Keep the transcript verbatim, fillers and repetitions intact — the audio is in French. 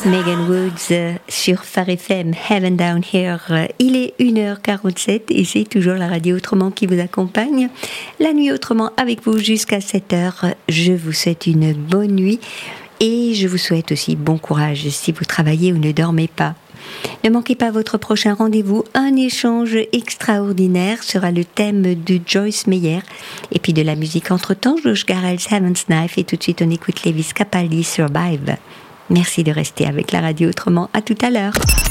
Megan Woods euh, sur Phare F M, Heaven Down Here. Euh, il est une heure quarante-sept et c'est toujours la radio Autrement qui vous accompagne. La nuit Autrement avec vous jusqu'à sept heures. Je vous souhaite une bonne nuit et je vous souhaite aussi bon courage si vous travaillez ou ne dormez pas. Ne manquez pas votre prochain rendez-vous. Un échange extraordinaire sera le thème de Joyce Meyer. Et puis de la musique entre-temps, Josh Garrel, Seventh Knife. Et tout de suite, on écoute Lewis Capaldi, Survive. Merci de rester avec la radio Autrement. À tout à l'heure.